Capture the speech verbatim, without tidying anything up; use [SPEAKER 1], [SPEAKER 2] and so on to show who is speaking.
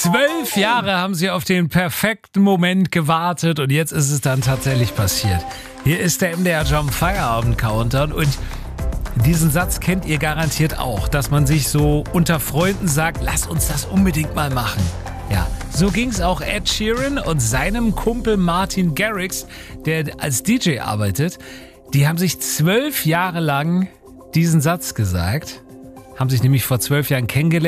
[SPEAKER 1] Zwölf Jahre haben sie auf den perfekten Moment gewartet und jetzt ist es dann tatsächlich passiert. Hier ist der M D R Jump Feierabend Countdown und diesen Satz kennt ihr garantiert auch, dass man sich so unter Freunden sagt, lass uns das unbedingt mal machen. Ja, so ging's auch Ed Sheeran und seinem Kumpel Martin Garrix, der als D J arbeitet. Die haben sich zwölf Jahre lang diesen Satz gesagt, haben sich nämlich vor zwölf Jahren kennengelernt.